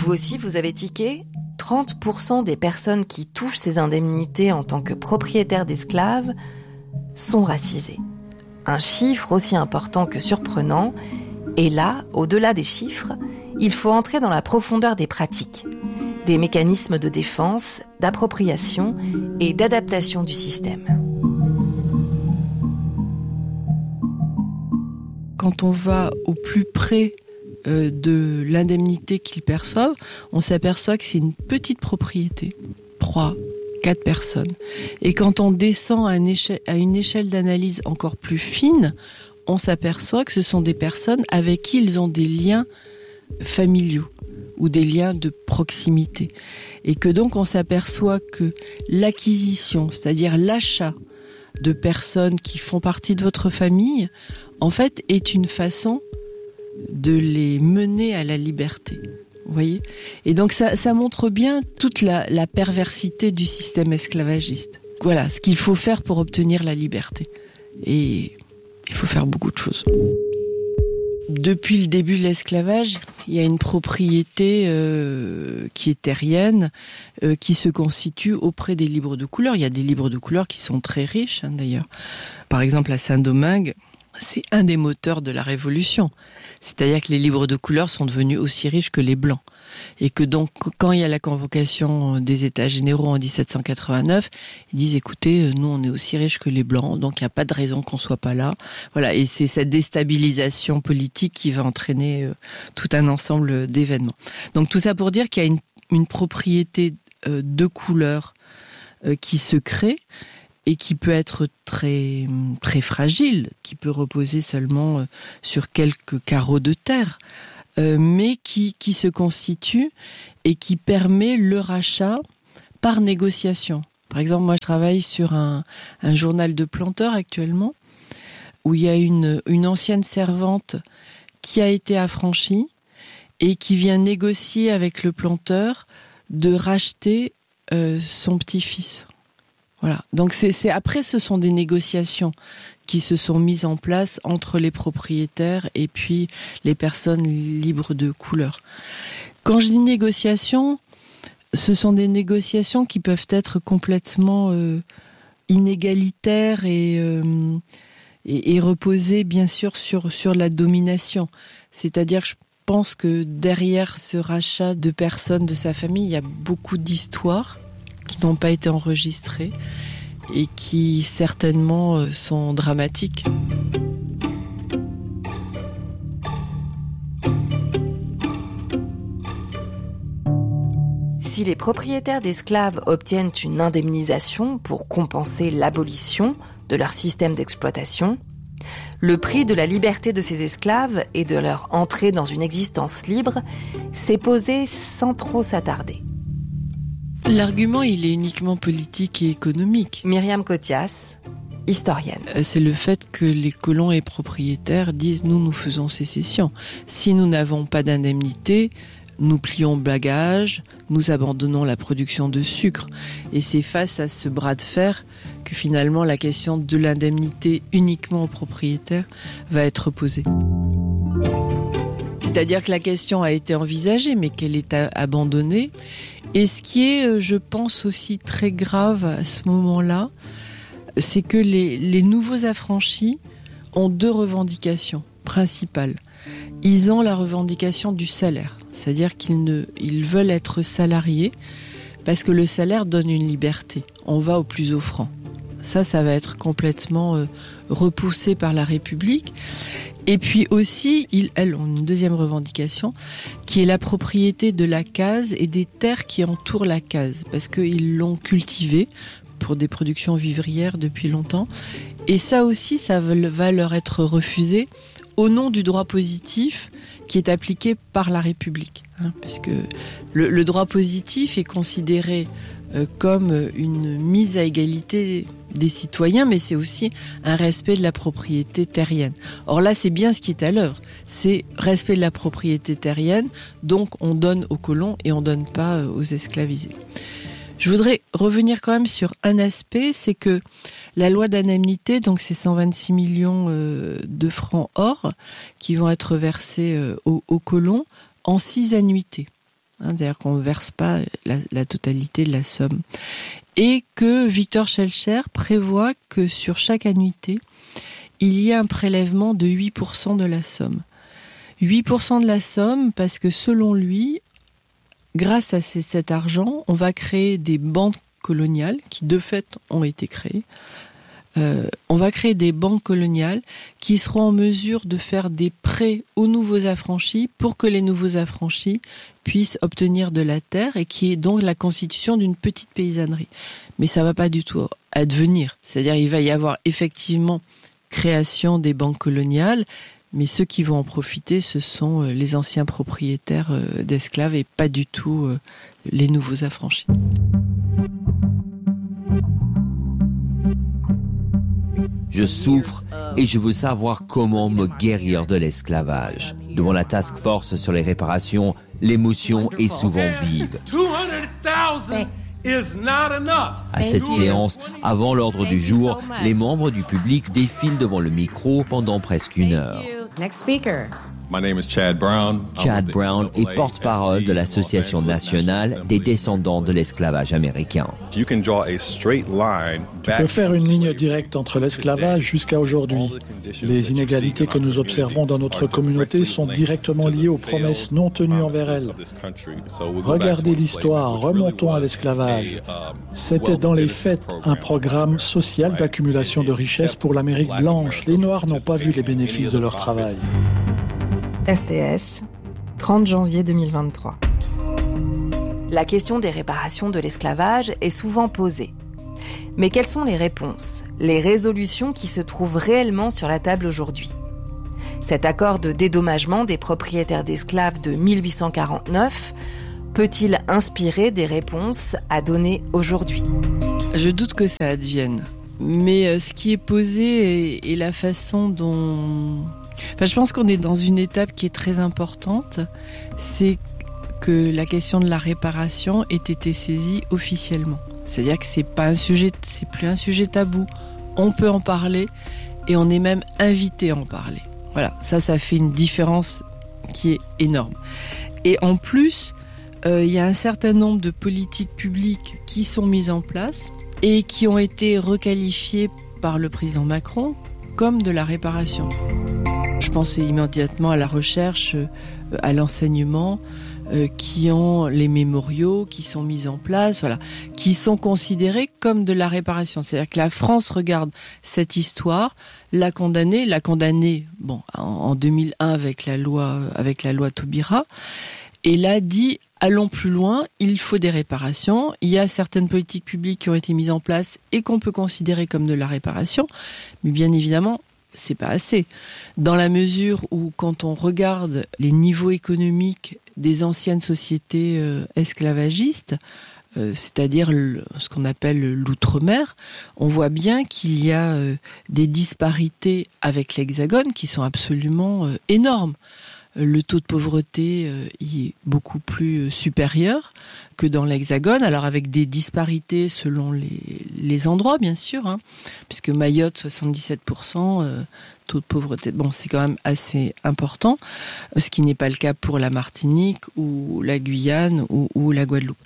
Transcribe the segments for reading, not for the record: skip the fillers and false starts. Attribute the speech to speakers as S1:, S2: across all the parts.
S1: Vous aussi, vous avez tiqué ? 30% des personnes qui touchent ces indemnités en tant que propriétaires d'esclaves sont racisées. Un chiffre aussi important que surprenant. Et là, au-delà des chiffres, il faut entrer dans la profondeur des pratiques, des mécanismes de défense, d'appropriation et d'adaptation du système.
S2: Quand on va au plus près de l'indemnité qu'ils perçoivent, on s'aperçoit que c'est une petite propriété, 3, 4 personnes. Et quand on descend à une échelle d'analyse encore plus fine, on s'aperçoit que ce sont des personnes avec qui ils ont des liens familiaux ou des liens de proximité. Et que donc on s'aperçoit que l'acquisition, c'est-à-dire l'achat de personnes qui font partie de votre famille, en fait, est une façon de les mener à la liberté. Vous voyez ? Et donc ça montre bien toute la perversité du système esclavagiste. Voilà, ce qu'il faut faire pour obtenir la liberté. Et il faut faire beaucoup de choses. Depuis le début de l'esclavage, il y a une propriété qui est terrienne, qui se constitue auprès des libres de couleur. Il y a des libres de couleur qui sont très riches, d'ailleurs. Par exemple, à Saint-Domingue, c'est un des moteurs de la Révolution. C'est-à-dire que les libres de couleur sont devenus aussi riches que les blancs. Et que donc, quand il y a la convocation des États généraux en 1789, ils disent, écoutez, nous on est aussi riches que les blancs, donc il n'y a pas de raison qu'on soit pas là. Voilà, et c'est cette déstabilisation politique qui va entraîner tout un ensemble d'événements. Donc tout ça pour dire qu'il y a une propriété de couleur qui se crée, et qui peut être très, très fragile, qui peut reposer seulement sur quelques carreaux de terre, mais qui se constitue et qui permet le rachat par négociation. Par exemple, moi je travaille sur un journal de planteurs actuellement, où il y a une ancienne servante qui a été affranchie et qui vient négocier avec le planteur de racheter son petit-fils. Voilà. Donc après, ce sont des négociations qui se sont mises en place entre les propriétaires et puis les personnes libres de couleur. Quand je dis négociation, ce sont des négociations qui peuvent être complètement inégalitaires et reposer bien sûr sur la domination. C'est-à-dire que je pense que derrière ce rachat de personnes de sa famille, il y a beaucoup d'histoires qui n'ont pas été enregistrées et qui certainement sont dramatiques.
S1: Si les propriétaires d'esclaves obtiennent une indemnisation pour compenser l'abolition de leur système d'exploitation, le prix de la liberté de ces esclaves et de leur entrée dans une existence libre s'est posé sans trop s'attarder.
S2: L'argument, il est uniquement politique et économique.
S1: Myriam Cothias, historienne.
S2: C'est le fait que les colons et propriétaires disent « nous faisons sécession ». Si nous n'avons pas d'indemnité, nous plions bagages, nous abandonnons la production de sucre. Et c'est face à ce bras de fer que finalement la question de l'indemnité uniquement aux propriétaires va être posée. C'est-à-dire que la question a été envisagée, mais qu'elle est abandonnée. Et ce qui est, je pense, aussi très grave à ce moment-là, c'est que les nouveaux affranchis ont 2 revendications principales. Ils ont la revendication du salaire, c'est-à-dire qu'ils veulent être salariés parce que le salaire donne une liberté. On va au plus offrant. Ça va être complètement repoussé par la République. Et puis aussi, elles ont une deuxième revendication, qui est la propriété de la case et des terres qui entourent la case, parce qu'ils l'ont cultivée pour des productions vivrières depuis longtemps. Et ça aussi, ça va leur être refusé au nom du droit positif qui est appliqué par la République. Puisque le droit positif est considéré comme une mise à égalité des citoyens, mais c'est aussi un respect de la propriété terrienne. Or là, c'est bien ce qui est à l'œuvre. C'est respect de la propriété terrienne, donc on donne aux colons et on donne pas aux esclavisés. Je voudrais revenir quand même sur un aspect, c'est que la loi d'indemnité, donc c'est 126 millions de francs or qui vont être versés aux colons en 6 annuités. c'est-à-dire qu'on ne verse pas la totalité de la somme. Et que Victor Schellcher prévoit que sur chaque annuité, il y a un prélèvement de 8% de la somme. 8% de la somme parce que selon lui, grâce à cet argent, on va créer des banques coloniales qui de fait ont été créées. On va créer des banques coloniales qui seront en mesure de faire des prêts aux nouveaux affranchis pour que les nouveaux affranchis puissent obtenir de la terre et qui est donc la constitution d'une petite paysannerie. Mais ça va pas du tout advenir. C'est-à-dire il va y avoir effectivement création des banques coloniales, mais ceux qui vont en profiter, ce sont les anciens propriétaires d'esclaves et pas du tout les nouveaux affranchis.
S3: Je souffre et je veux savoir comment me guérir de l'esclavage. Devant la task force sur les réparations, l'émotion est souvent vive. À cette séance, avant l'ordre du jour, les membres du public défilent devant le micro pendant presque 1 heure.
S4: Next speaker.
S5: My name is Chad Brown.
S3: Chad Brown est porte-parole de l'Association nationale des descendants de l'esclavage américain.
S5: You can draw a straight line.
S6: Tu peux faire une ligne directe entre l'esclavage jusqu'à aujourd'hui. Les inégalités que nous observons dans notre communauté sont directement liées aux promesses non tenues envers elle. Regardez l'histoire, remontons à l'esclavage. C'était dans les faits un programme social d'accumulation de richesses pour l'Amérique blanche. Les Noirs n'ont pas vu les bénéfices de leur travail.
S1: RTS, 30 janvier 2023. La question des réparations de l'esclavage est souvent posée. Mais quelles sont les réponses, les résolutions qui se trouvent réellement sur la table aujourd'hui ? Cet accord de dédommagement des propriétaires d'esclaves de 1849 peut-il inspirer des réponses à donner aujourd'hui ?
S2: Je doute que ça advienne. Mais ce qui est posé est la façon dont... Enfin, je pense qu'on est dans une étape qui est très importante, c'est que la question de la réparation ait été saisie officiellement. C'est-à-dire que c'est plus un sujet tabou. On peut en parler et on est même invité à en parler. Voilà, ça fait une différence qui est énorme. Et en plus, il y a un certain nombre de politiques publiques qui sont mises en place et qui ont été requalifiées par le président Macron comme de la réparation. Je pense immédiatement à la recherche, à l'enseignement, qui ont les mémoriaux qui sont mis en place, voilà, qui sont considérés comme de la réparation. C'est-à-dire que la France regarde cette histoire, l'a condamnée, bon, en 2001 avec la loi Taubira, et l'a dit allons plus loin, il faut des réparations. Il y a certaines politiques publiques qui ont été mises en place et qu'on peut considérer comme de la réparation, mais bien évidemment, c'est pas assez. Dans la mesure où, quand on regarde les niveaux économiques des anciennes sociétés esclavagistes, c'est-à-dire ce qu'on appelle l'outre-mer, on voit bien qu'il y a des disparités avec l'Hexagone qui sont absolument énormes. Le taux de pauvreté y est beaucoup plus supérieur que dans l'Hexagone, alors avec des disparités selon les endroits, bien sûr, hein, puisque Mayotte, 77%, taux de pauvreté, bon, c'est quand même assez important, ce qui n'est pas le cas pour la Martinique ou la Guyane ou la Guadeloupe.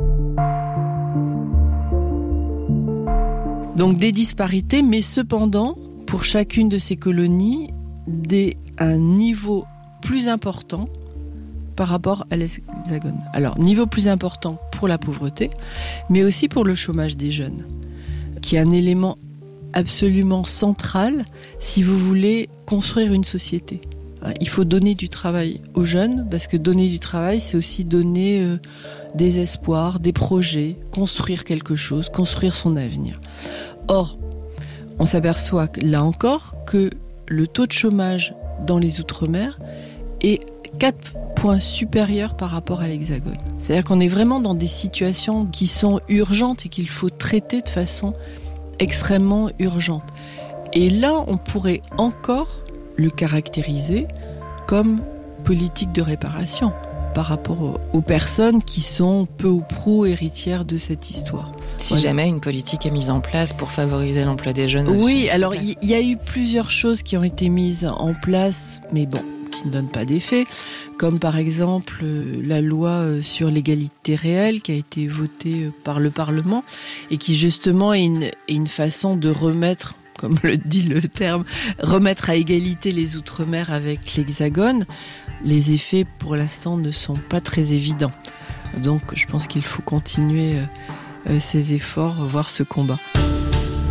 S2: Donc des disparités, mais cependant, pour chacune de ces colonies, un niveau plus important par rapport à l'Hexagone. Alors, niveau plus important pour la pauvreté, mais aussi pour le chômage des jeunes, qui est un élément absolument central si vous voulez construire une société. Il faut donner du travail aux jeunes, parce que donner du travail, c'est aussi donner des espoirs, des projets, construire quelque chose, construire son avenir. Or, on s'aperçoit là encore que le taux de chômage dans les Outre-mer est 4 points supérieur par rapport à l'Hexagone. C'est-à-dire qu'on est vraiment dans des situations qui sont urgentes et qu'il faut traiter de façon extrêmement urgente. Et là, on pourrait encore le caractériser comme politique de réparation par rapport aux personnes qui sont peu ou prou héritières de cette histoire.
S1: Si jamais une politique est mise en place pour favoriser l'emploi des jeunes aussi.
S2: Oui, alors il y a eu plusieurs choses qui ont été mises en place, mais bon, qui ne donnent pas d'effet, comme par exemple la loi sur l'égalité réelle qui a été votée par le Parlement et qui justement est une façon de remettre, comme le dit le terme, remettre à égalité les Outre-mer avec l'Hexagone. Les effets pour l'instant ne sont pas très évidents. Donc je pense qu'il faut continuer ces efforts, voire ce combat.